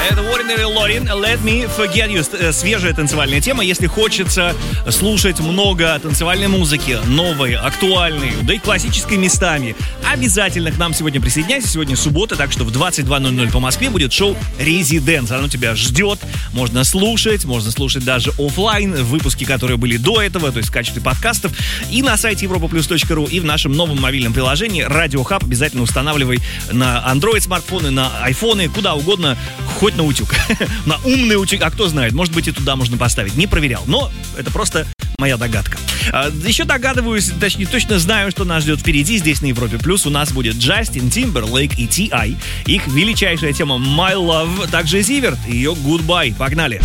Это Ordinary Lorin, Let Me Forget You. Свежая танцевальная тема. Если хочется слушать много танцевальной музыки, новой, актуальной, да и классической местами, обязательно к нам сегодня присоединяйся. Сегодня суббота, так что в 22:00 по Москве будет шоу «Резиденс». Оно тебя ждет. Можно слушать даже офлайн, выпуски, которые были до этого, то есть в качестве подкастов, и на сайте europaplus.ru, и в нашем новом мобильном приложении Radio Hub. Обязательно устанавливай на Android смартфоны, на айфоны, куда угодно, хоть на утюг. На умный утюг, а кто знает, может быть и туда можно поставить. Не проверял, но это просто моя догадка. Еще догадываюсь, точнее точно знаю, что нас ждет впереди. Здесь на Европе Плюс у нас будет Джастин Тимберлейк и T.I. Их величайшая тема My Love, также Зиверт и ее Goodbye. Погнали!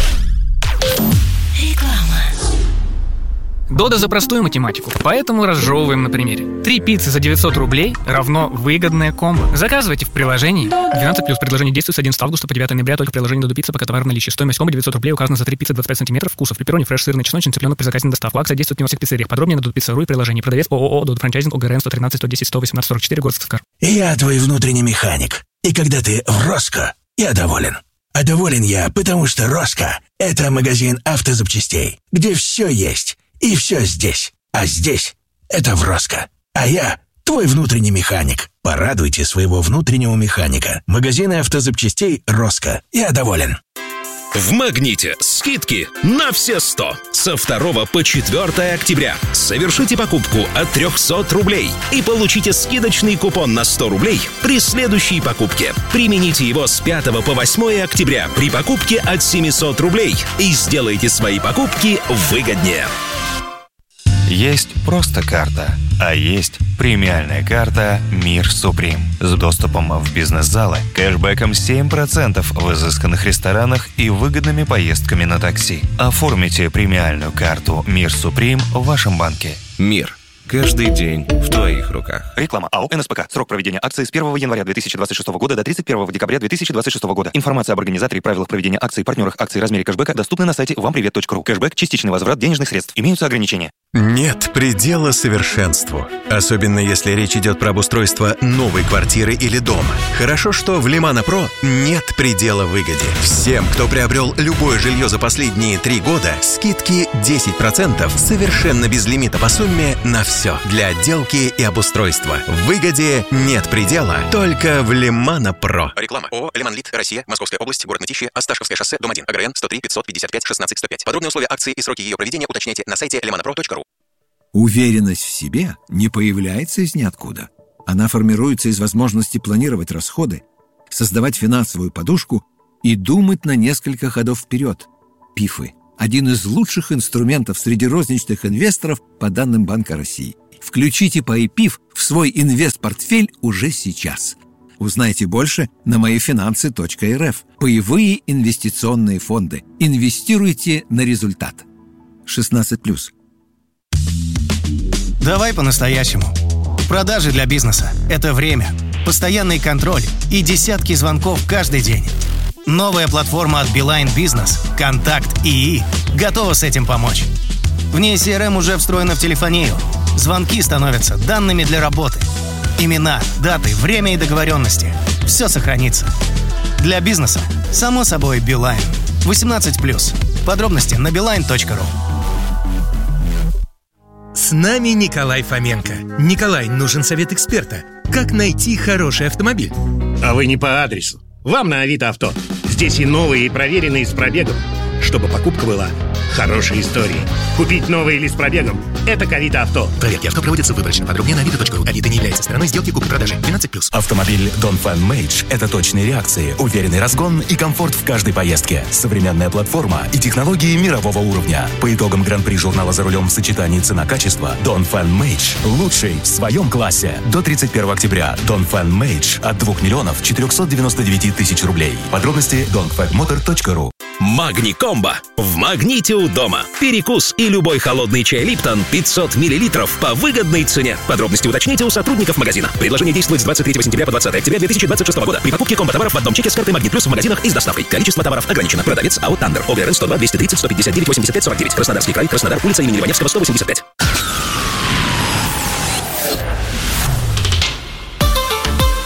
Реклама. Дода за простую математику, поэтому разжевываем на примере. 3 пиццы за 900 рублей равно выгодное комбо. Заказывайте в приложении. 12+. Предложение действует с 11 августа по 9 ноября только в приложении Додо Пицца, пока товар в наличии. Стоимость комбо 900 рублей указана за 3 пиццы 25 сантиметров. Вкусов: пепперони, фреш, сырный, чесночный, цыпленок при заказе на доставку. Акция действует не во всех пиццериях. Подробнее на dodopizza.ru и приложении. Продавец ООО Додо Франчайзинг, ОГРН 113 110 118 44, город Сыктывкар. Я твой внутренний механик. И когда ты в Роско, я доволен. А доволен я, потому что Роско — это магазин автозапчастей, где все есть и все здесь. А здесь — это в Роско. А я твой внутренний механик. Порадуйте своего внутреннего механика. Магазины автозапчастей Роско. Я доволен. В «Магните» скидки на все 100. Со 2 по 4 октября. Совершите покупку от 300 рублей и получите скидочный купон на 100 рублей при следующей покупке. Примените его с 5 по 8 октября при покупке от 700 рублей и сделайте свои покупки выгоднее. Есть просто карта, а есть премиальная карта «Мир Суприм» с доступом в бизнес-залы, кэшбэком 7% в изысканных ресторанах и выгодными поездками на такси. Оформите премиальную карту «Мир Суприм» в вашем банке. Мир. Каждый день в твоих руках. Реклама АО «НСПК». Срок проведения акции с 1 января 2026 года до 31 декабря 2026 года. Информация об организаторе и правилах проведения акций, партнерах акций, размере кэшбэка доступны на сайте вампривет.ру. Кэшбэк – частичный возврат денежных средств. Имеются ограничения. Нет предела совершенству. Особенно если речь идет про обустройство новой квартиры или дома. Хорошо, что в Лимано Про нет предела выгоде. Всем, кто приобрел любое жилье за последние 3 года, скидки 10% совершенно без лимита по сумме на все. Для отделки и обустройства. В выгоде нет предела, только в Лимано Про. Реклама. ООО «Лиманлит», Россия, Московская область, город Мытищи, Осташковское шоссе, дом 1, АГРН 103 555 16 105. Подробные условия акции и сроки ее проведения уточняйте на сайте limanopro.ru. Уверенность в себе не появляется из ниоткуда. Она формируется из возможности планировать расходы, создавать финансовую подушку и думать на несколько ходов вперед. ПИФы – один из лучших инструментов среди розничных инвесторов по данным Банка России. Включите ПАИ-ПИФ в свой инвестпортфель уже сейчас. Узнайте больше на moifinanсы.rf. Паевые инвестиционные фонды. Инвестируйте на результат. 16+. Давай по-настоящему. Продажи для бизнеса – это время, постоянный контроль и десятки звонков каждый день. Новая платформа от Beeline Business «Контакт ИИ» готова с этим помочь. В ней CRM уже встроена в телефонию. Звонки становятся данными для работы. Имена, даты, время и договоренности – все сохранится. Для бизнеса, само собой, Beeline. 18+. Подробности на beeline.ru. С нами Николай Фоменко. Николай, нужен совет эксперта. Как найти хороший автомобиль? А вы не по адресу. Вам на Авито Авто. Здесь и новые, и проверенные с пробегом. Чтобы покупка была хорошей историей. Купить новый или с пробегом – это к Авито Авто. Проверки авто проводятся выборочно. Подробнее на avito.ru. Авито не является стороной сделки купли-продажи. 12+. Автомобиль Dongfeng Mage – это точные реакции, уверенный разгон и комфорт в каждой поездке. Современная платформа и технологии мирового уровня. По итогам Гран-при журнала «За рулем» в сочетании цена-качество Dongfeng Mage – лучший в своем классе. До 31 октября Dongfeng Mage от 2 499 000 рублей. Подробности dongfengmotor.ru. Магни Комбо. В Магните у дома. Перекус и любой холодный чай Липтон 500 мл по выгодной цене. Подробности уточните у сотрудников магазина. Предложение действует с 23 сентября по 20 октября 2026 года. При покупке комбо-товаров в одном чеке с картой Магнит Плюс в магазинах и с доставкой. Количество товаров ограничено. Продавец АО Тандер. ОГРН 102 230 159 85 49. Краснодарский край. Краснодар. Улица имени Иваневского, 185.